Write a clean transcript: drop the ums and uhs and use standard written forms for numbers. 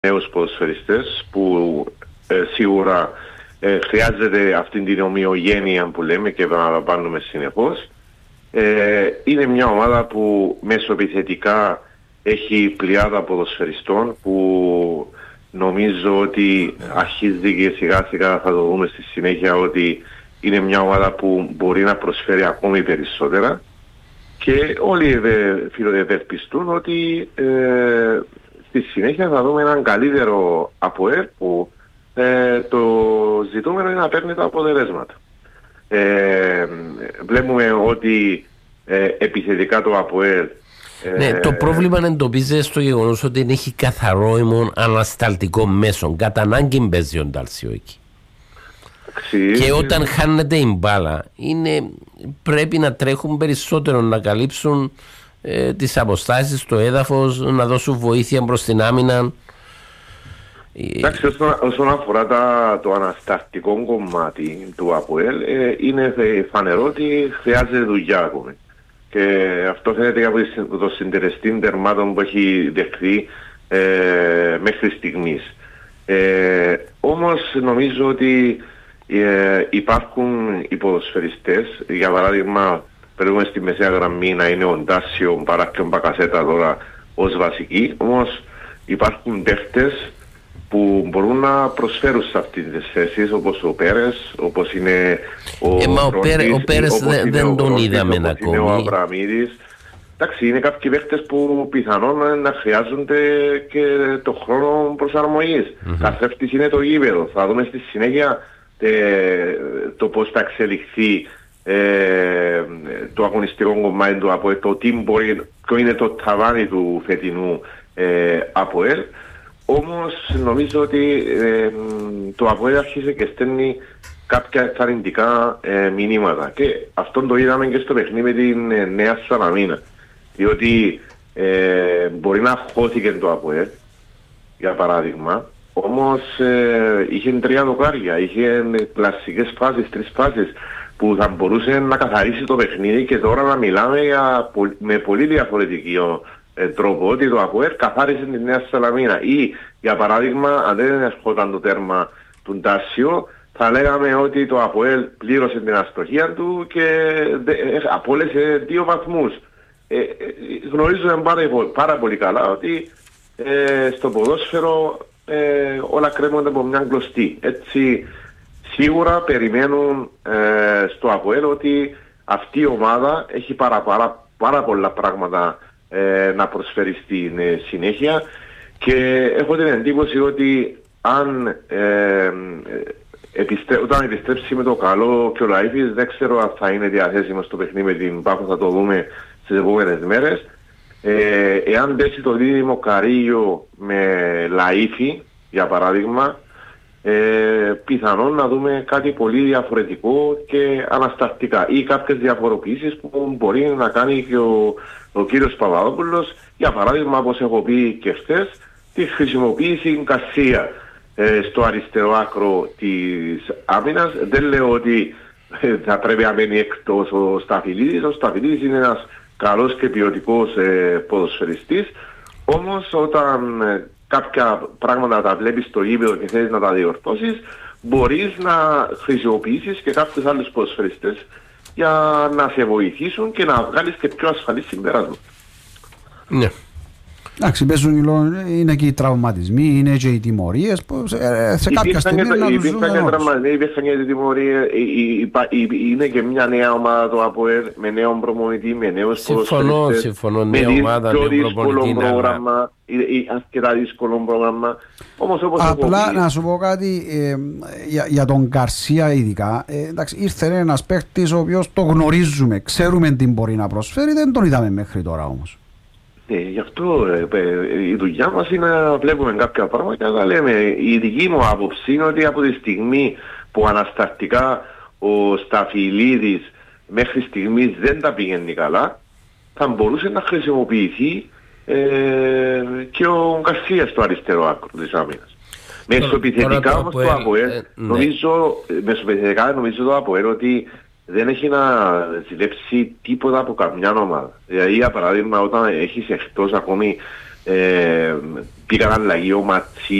νέους ποδοσφαιριστές που σίγουρα χρειάζεται αυτή την ομοιογένεια που λέμε και επαναλαμβάνουμε συνεχώς. Είναι μια ομάδα που μεσοεπιθετικά έχει πλειάδα ποδοσφαιριστών που νομίζω ότι αρχίζει και σιγά σιγά θα το δούμε στη συνέχεια ότι είναι μια ομάδα που μπορεί να προσφέρει ακόμη περισσότερα και όλοι ευελπιστούν ότι στη συνέχεια θα δούμε έναν καλύτερο ΑΠΟΕΛ που το ζητούμενο είναι να παίρνει τα αποτελέσματα. Βλέπουμε ότι επιθετικά το ΑΠΟΕΛ το πρόβλημα εντοπίζεται στο γεγονός ότι δεν έχει καθαρό ανασταλτικό μέσο. Κατά ανάγκη παίζει ο Ντάλσιο εκεί. Και όταν χάνεται η μπάλα πρέπει να τρέχουν περισσότερο, να καλύψουν τις αποστάσεις, το έδαφος, να δώσουν βοήθεια προς την άμυνα. Εντάξει, όσον αφορά το ανασταλτικό κομμάτι του ΑΠΟΕΛ, είναι φανερό ότι χρειάζεται δουλειά ακόμη. Και αυτό φαίνεται από το συντελεστή τερμάτων που έχει δεχθεί μέχρι στιγμής. Όμως νομίζω ότι υπάρχουν οι ποδοσφαιριστές, για παράδειγμα παίρνουμε στη μεσαία γραμμή να είναι ο Ντάσιο, ο Παράκιο, ο Μπακασέτα τώρα ως βασικοί, όμως υπάρχουν παίχτες που μπορούν να προσφέρουν σε αυτές τις θέσεις, όπως ο Πέρες, όπως είναι ο Πέρες δεν τον είδαμε ακόμη. Ο Αβραμίδης. Εντάξει, είναι κάποιοι παίχτες που πιθανόν να χρειάζονται και το χρόνο προσαρμογής. Καθρέφτης είναι το γήπεδο. Θα δούμε στη συνέχεια το πώς θα εξελιχθεί το αγωνιστικό κομμάτι του ΑΠΟΕΛ, το τι μπορεί, ποιο είναι το ταβάνι του φετινού ΑΠΟΕΛ. Όμως νομίζω ότι το ΑΠΟΕΛ άρχισε και στέλνει κάποια ενθαρρυντικά μηνύματα και αυτό το είδαμε και στο παιχνίδι με την Νέα Σαλαμίνα, διότι μπορεί να χώθηκε το ΑΠΟΕΛ για παράδειγμα, όμως είχε 3 δοκάρια, είχε κλασικές φάσεις, 3 φάσεις που θα μπορούσε να καθαρίσει το παιχνίδι και τώρα να μιλάμε με πολύ διαφορετική τρόπο ότι το ΑΠΟΕΛ καθάρισε τη Νέα Σαλαμίνα ή για παράδειγμα αν δεν ερχόταν το τέρμα του Ντάσιο θα λέγαμε ότι το ΑΠΟΕΛ πλήρωσε την αστοχία του και απόλυσε 2 βαθμούς. Γνωρίζουμε πάρα πολύ καλά ότι στο ποδόσφαιρο όλα κρέμονται από μια κλωστή. Έτσι σίγουρα περιμένουν στο ΑΠΟΕΛ ότι αυτή η ομάδα έχει πάρα πολλά πράγματα να προσφέρει στην συνέχεια και έχω την εντύπωση ότι αν όταν επιστρέψει με το καλό και ο Λαΐφης δεν ξέρω αν θα είναι διαθέσιμο στο παιχνίδι με την Πάκο, θα το δούμε στις επόμενες μέρες. Εάν πέσει το δίδυμο Καρίγιο με Λαΐφη για παράδειγμα, πιθανόν να δούμε κάτι πολύ διαφορετικό και αναστατικά ή κάποιες διαφοροποιήσεις που μπορεί να κάνει και ο κύριος Παπαδόπουλος, για παράδειγμα όπως έχω πει και χθες, τη χρησιμοποίηση Κασία στο αριστερό άκρο της άμυνας. Δεν λέω ότι θα πρέπει να μένει εκτός ο Σταφυλίδης. Ο Σταφυλίδης είναι ένας καλός και ποιοτικός ποδοσφαιριστής, όμως όταν κάποια πράγματα τα βλέπεις στο γήπεδο και θέλεις να τα διορθώσεις, μπορείς να χρησιμοποιήσεις και κάποιους άλλους ποδοσφαιριστές για να σε βοηθήσουν και να βγάλεις και πιο ασφαλή συμπεράσματα. Ναι. Εντάξει, είναι και οι τραυματισμοί, είναι και οι τιμωρίες που σε κάποια στιγμή να τους ζούμε όλους. Υπήρχαν και οι τιμωρίες, είναι και μια νέα ομάδα το ΑΠΟΕΛ με νέο προπονητή, με νέους ποδοσφαιριστές. Συμφωνώ, νέα ομάδα, νέο προπονητή. Πρόγραμμα, αρκετά δύσκολο πρόγραμμα. Απλά να σου πω κάτι για τον Γκαρσία ειδικά. Εντάξει, ήρθε ένας παίκτης ο οποίος το γνωρίζουμε, ξέρουμε τι μπορεί να προσφέρει, δεν τον είδαμε μέχρι τώρα όμως. Γι' αυτό η δουλειά μας είναι να βλέπουμε κάποια πράγματα και να τα λέμε. Η δική μου άποψη είναι ότι από τη στιγμή που αναστατικά ο Σταφυλίδης μέχρι στιγμής δεν τα πηγαίνει καλά, θα μπορούσε να χρησιμοποιηθεί και ο Γκαρσία στο αριστερό άκρο της άμυνας. Μεσοπιθετικά όμως το ΑΠΟΕΛ, νομίζω το ΑΠΟΕΛ ότι δεν έχει να ζηλέψει τίποτα από καμιά ομάδα. Δηλαδή, για παράδειγμα, όταν έχεις εκτός ακόμη πήγαν αλλαγή ο Ματσί